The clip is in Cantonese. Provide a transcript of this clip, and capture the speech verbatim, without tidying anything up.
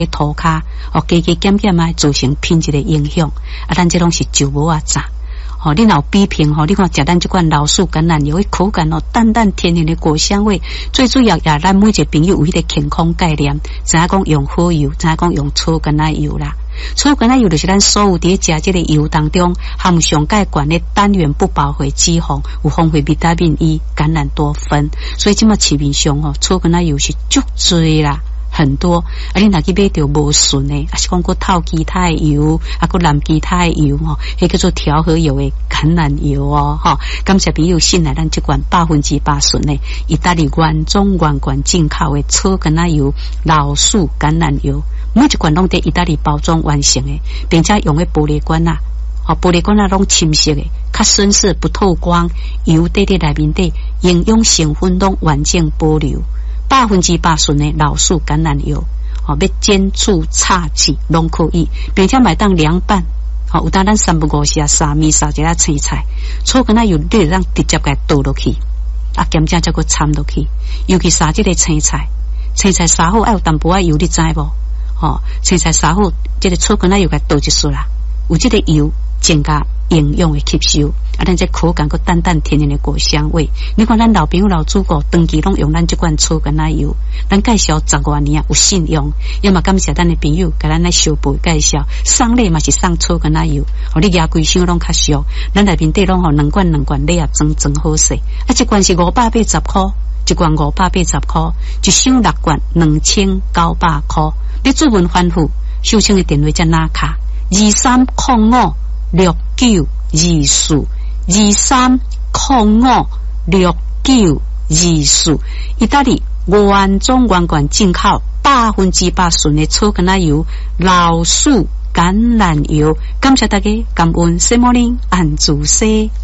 涂骹哦，加加减减啊，造成品质的影响。啊，咱这拢是酒无啊炸。哦，你若有比拼吼，你看食咱这款老树橄榄油，迄口感哦，淡淡甜甜的果香味。最主要也咱每一个朋友有迄个健康概念，知影讲用好油，知影讲用粗橄榄油啦。粗橄榄油就是咱所有伫食这个油当中含上介悬的单元不饱和脂肪，有丰富维他命 E、橄榄多酚，所以即马市面上吼粗橄榄油是足多啦。很多，啊！你若去买着无顺诶，啊是讲个透其他的油，啊个蓝其他的油吼，迄叫做调和油的橄榄油哦，吼！感谢朋友信赖咱这款百分之八顺诶，意大利原装原罐进口的粗橄榄油、老树橄榄油，每一罐拢在意大利包装完成诶，并且用的玻璃罐啊，哦，玻璃罐啊拢深色诶，较深色不透光，油滴滴内面底营养成分拢完整保留。百分之八顺的老树橄榄油，哦，要煎煮炒制拢可以，并且买当凉拌，哦，有当咱三不五时啊，沙米沙一下青菜，粗橄榄油你就让直接给倒落去，啊，兼正再个掺落去，尤其沙这个青菜，青菜沙好爱有淡薄仔油，你知无？哦，青菜沙好，这个粗橄榄油给倒一束啦，有这个油增加营养的吸收，啊，咱这口感个淡淡甜甜的果香味。你看咱老朋友老祖国长期拢用咱这款粗橄榄油，咱介绍十多年啊有信用，要么感谢咱的朋友给咱来小辈介绍，送礼嘛是送粗橄榄油，哦，你牙规箱拢较俗，咱内面底拢吼两罐两罐礼啊，装装好势，啊，一罐是五百八十块，一罐五百八十块，一箱六罐两千九百块。你注文反复，收听的电话在哪卡？二三零五六九二四二三零五六九二四，意大利原装原罐进口百分之八顺的粗橄榄油、老树橄榄油。感谢大家，感恩 Good morning 安主西。